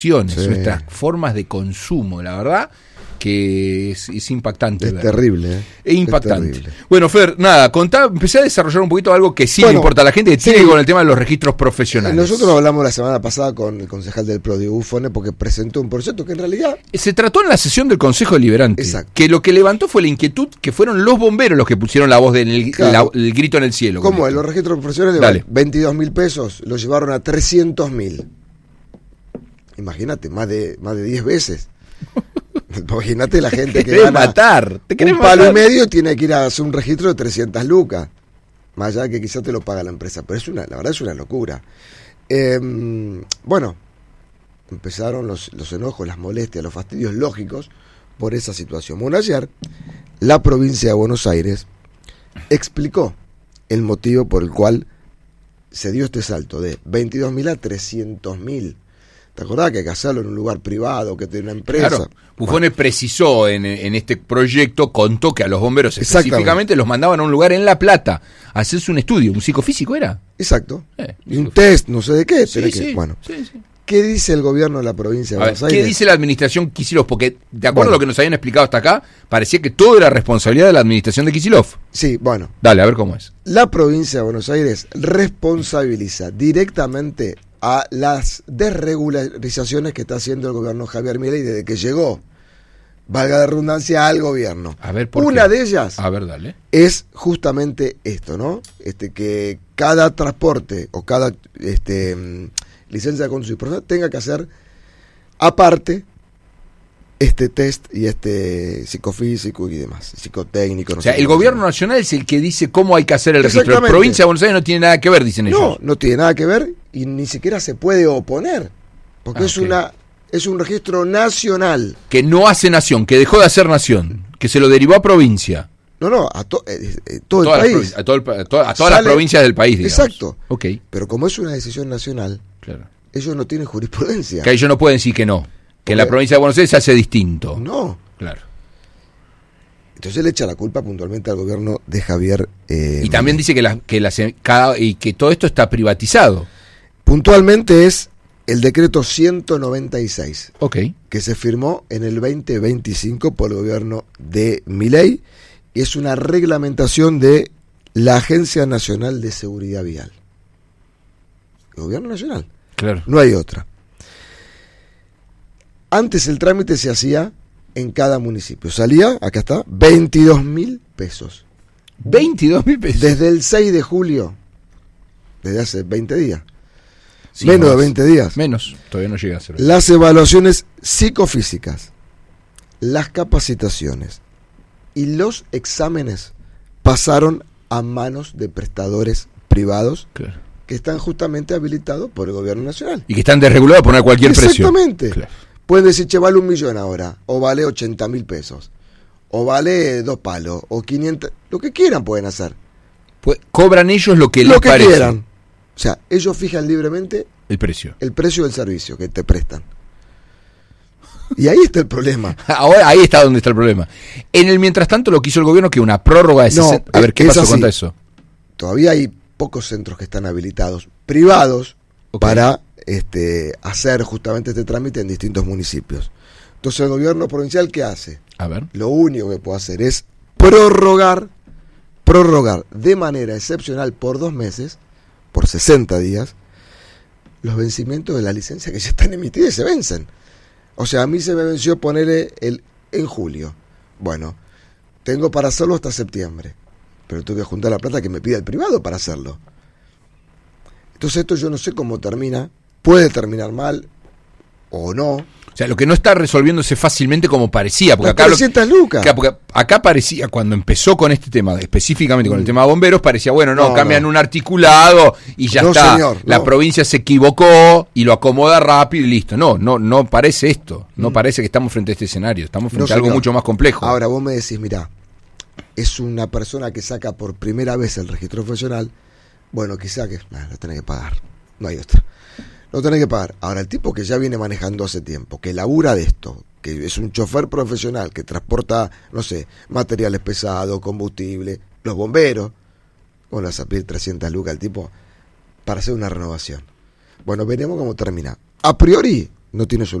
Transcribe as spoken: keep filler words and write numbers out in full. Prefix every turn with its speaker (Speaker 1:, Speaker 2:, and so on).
Speaker 1: sí. Nuestras formas de consumo, la verdad que es, es impactante.
Speaker 2: Es
Speaker 1: verlo.
Speaker 2: terrible, ¿eh?
Speaker 1: Es impactante.
Speaker 2: Es terrible.
Speaker 1: Bueno, Fer, nada, contá, empecé a desarrollar un poquito algo que sí
Speaker 2: bueno,
Speaker 1: le importa a la gente, que
Speaker 2: sí.
Speaker 1: tiene con el tema de los registros profesionales.
Speaker 2: Nosotros hablamos la semana pasada con el concejal del P R O, Diego Buffone, porque presentó un proyecto que en realidad...
Speaker 1: Se trató en la sesión del Consejo Deliberante.
Speaker 2: Exacto.
Speaker 1: Que lo que levantó fue la inquietud que fueron los bomberos los que pusieron la voz del
Speaker 2: Claro.
Speaker 1: el grito en el cielo.
Speaker 2: ¿Cómo es? Los registros profesionales
Speaker 1: Dale.
Speaker 2: valen veintidós mil pesos, los llevaron a trescientos mil. Imagínate, más de más de diez veces. Imagínate la gente
Speaker 1: Te
Speaker 2: que
Speaker 1: querés
Speaker 2: gana
Speaker 1: matar, te querés
Speaker 2: un palo
Speaker 1: matar.
Speaker 2: y medio tiene que ir a hacer un registro de trescientas lucas. Más allá de que quizás te lo paga la empresa. Pero es una, la verdad es una locura. Eh, bueno, empezaron los, los enojos, las molestias, los fastidios lógicos por esa situación. Bueno, ayer la provincia de Buenos Aires explicó el motivo por el cual se dio este salto de veintidós mil a trescientos mil. ¿Te acordás que hay que hacerlo en un lugar privado, que tiene una empresa?
Speaker 1: Claro. Buffone bueno. precisó en, en este proyecto, contó que a los bomberos específicamente los mandaban a un lugar en La Plata a hacerse un estudio, un psicofísico era.
Speaker 2: Exacto.
Speaker 1: Eh,
Speaker 2: y un test, no sé de qué.
Speaker 1: Sí,
Speaker 2: pero
Speaker 1: sí,
Speaker 2: que, bueno,
Speaker 1: sí, sí.
Speaker 2: ¿Qué dice el gobierno de la provincia de
Speaker 1: A
Speaker 2: Buenos
Speaker 1: ver,
Speaker 2: Aires?
Speaker 1: ¿qué dice la administración Kicillof? Porque, de acuerdo
Speaker 2: Bueno.
Speaker 1: a lo que nos habían explicado hasta acá, parecía que todo era responsabilidad de la administración de Kicillof.
Speaker 2: Sí, bueno.
Speaker 1: Dale, a ver cómo es.
Speaker 2: La provincia de Buenos Aires responsabiliza directamente a las desregularizaciones que está haciendo el gobierno Javier Milei desde que llegó, valga la redundancia, al gobierno.
Speaker 1: A ver, ¿por
Speaker 2: Una
Speaker 1: qué?
Speaker 2: de ellas
Speaker 1: A ver, dale.
Speaker 2: es justamente esto, ¿no? Este, que cada transporte o cada este, mm, licencia de conducir personal tenga que hacer aparte este test y este psicofísico y demás, psicotécnico. No
Speaker 1: O sea,
Speaker 2: sé
Speaker 1: el
Speaker 2: cómo se
Speaker 1: gobierno
Speaker 2: llama.
Speaker 1: nacional es el que dice cómo hay que hacer el registro. La
Speaker 2: Exactamente.
Speaker 1: provincia de Buenos Aires no tiene nada que ver, dicen ellos.
Speaker 2: No, no tiene nada que ver y ni siquiera se puede oponer, porque
Speaker 1: Ah,
Speaker 2: es
Speaker 1: ok.
Speaker 2: una es un registro nacional.
Speaker 1: Que no hace nación, que dejó de hacer nación, que se lo derivó a provincia.
Speaker 2: No, no, a to- eh, eh, todo
Speaker 1: Todas
Speaker 2: el
Speaker 1: las
Speaker 2: país.
Speaker 1: provi- a, todo el pa- a to- a todas
Speaker 2: Sale-
Speaker 1: las provincias del país, digamos.
Speaker 2: Exacto.
Speaker 1: Ok,
Speaker 2: Pero como es una decisión nacional,
Speaker 1: claro.
Speaker 2: ellos no tienen jurisprudencia.
Speaker 1: Que ellos no pueden decir que no. Que en la
Speaker 2: Porque-
Speaker 1: provincia de Buenos Aires se hace distinto.
Speaker 2: No.
Speaker 1: Claro.
Speaker 2: Entonces le echa la culpa puntualmente al gobierno de Javier. Eh,
Speaker 1: Y también dice que, la, que, la, cada, y que todo esto está privatizado.
Speaker 2: puntualmente es el decreto ciento noventa y seis,
Speaker 1: Ok.
Speaker 2: que se firmó en el veinte veinticinco por el gobierno de Milei, y es una reglamentación de la Agencia Nacional de Seguridad Vial. El gobierno nacional.
Speaker 1: Claro.
Speaker 2: No hay otra. Antes el trámite se hacía en cada municipio. Salía, acá está, veintidós mil pesos.
Speaker 1: veintidós mil pesos.
Speaker 2: Desde el seis de julio, desde hace veinte días.
Speaker 1: Sí,
Speaker 2: Menos
Speaker 1: más.
Speaker 2: de veinte días.
Speaker 1: Menos. Todavía no llega a ser.
Speaker 2: Las evaluaciones psicofísicas, las capacitaciones y los exámenes pasaron a manos de prestadores privados
Speaker 1: Claro.
Speaker 2: que están justamente habilitados por el gobierno nacional.
Speaker 1: Y que están desregulados a poner cualquier precio.
Speaker 2: Exactamente.
Speaker 1: Claro.
Speaker 2: Pueden decir, che, vale un millón ahora, o vale ochenta mil pesos, o vale dos palos, o quinientos, lo que quieran pueden hacer.
Speaker 1: Pues, cobran ellos lo que
Speaker 2: Lo
Speaker 1: les
Speaker 2: que
Speaker 1: parece.
Speaker 2: quieran. O sea, ellos fijan libremente
Speaker 1: El precio.
Speaker 2: el precio del servicio que te prestan. Y ahí está el problema.
Speaker 1: Ahora ahí está donde está el problema. En el mientras tanto lo que hizo el gobierno que una prórroga de
Speaker 2: No,
Speaker 1: sesenta. A ver, ¿qué
Speaker 2: es
Speaker 1: pasó
Speaker 2: así.
Speaker 1: con eso?
Speaker 2: Todavía hay pocos centros que están habilitados, privados,
Speaker 1: Ok.
Speaker 2: para este, hacer justamente este trámite en distintos municipios. Entonces el gobierno provincial, ¿qué hace?
Speaker 1: A ver.
Speaker 2: Lo único que puede hacer es prorrogar, prorrogar de manera excepcional por dos meses, por sesenta días, los vencimientos de la licencia que ya están emitidas y se vencen. O sea, a mí se me venció ponerle el en julio. Bueno, tengo para hacerlo hasta septiembre, pero tengo que juntar la plata que me pida el privado para hacerlo. Entonces esto yo no sé cómo termina, puede terminar mal o no.
Speaker 1: O sea, lo que no está resolviéndose fácilmente como parecía. Porque
Speaker 2: Las
Speaker 1: acá, lo-
Speaker 2: trescientas lucas.
Speaker 1: Claro, porque acá parecía, cuando empezó con este tema, específicamente con el tema de bomberos, parecía, bueno, no,
Speaker 2: No,
Speaker 1: cambian
Speaker 2: no.
Speaker 1: un articulado y ya
Speaker 2: No,
Speaker 1: está.
Speaker 2: señor,
Speaker 1: la
Speaker 2: no.
Speaker 1: provincia se equivocó y lo acomoda rápido y listo. No, no, no parece esto. No
Speaker 2: Mm.
Speaker 1: parece que estamos frente a este escenario. Estamos frente
Speaker 2: No,
Speaker 1: a algo
Speaker 2: señor.
Speaker 1: mucho más complejo.
Speaker 2: Ahora vos me decís, mirá, es una persona que saca por primera vez el registro profesional, bueno, quizá que nah, lo tenés que pagar, no hay otra. Lo tenés que pagar. Ahora, el tipo que ya viene manejando hace tiempo, que labura de esto, que es un chofer profesional, que transporta, no sé, materiales pesados, combustible, los bomberos, bueno, vas a pedir trescientas lucas al tipo para hacer una renovación. Bueno, veremos cómo termina. A priori, no tiene solución.